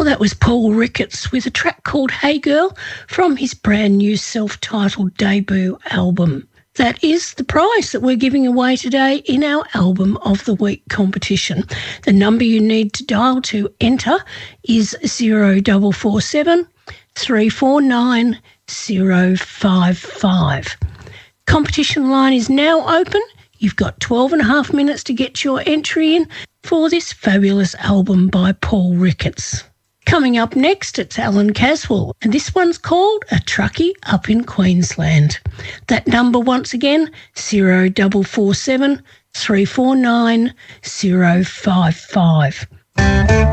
that was Paul Ricketts with a track called Hey Girl from his brand new self-titled debut album. That is the prize that we're giving away today in our Album of the Week competition. The number you need to dial to enter is 0447 349 055. Competition line is now open. You've got 12 and a half minutes to get your entry in for this fabulous album by Paul Ricketts. Coming up next, it's Alan Caswell, and this one's called A Truckie Up in Queensland. That number once again, 0447 349 055.